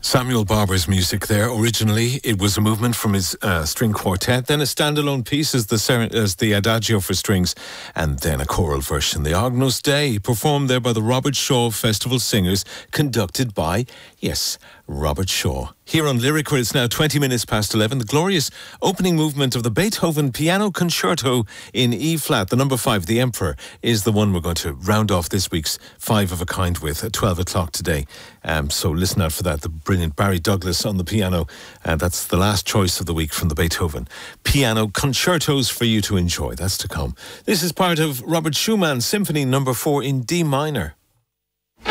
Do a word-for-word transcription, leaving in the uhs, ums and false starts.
Samuel Barber's music there. Originally, it was a movement from his uh, string quartet, then a standalone piece as the, ser- as the Adagio for strings, and then a choral version. The Agnus Dei, performed there by the Robert Shaw Festival Singers, conducted by, yes, Robert Shaw. Here on Lyric, where it's now twenty minutes past eleven, the glorious opening movement of the Beethoven Piano Concerto in E-flat, the number five, The Emperor, is the one we're going to round off this week's Five of a Kind with at twelve o'clock today. Um, so listen out for that. The brilliant Barry Douglas on the piano. And uh, that's the last choice of the week from the Beethoven Piano Concertos for you to enjoy. That's to come. This is part of Robert Schumann's Symphony number four in D minor.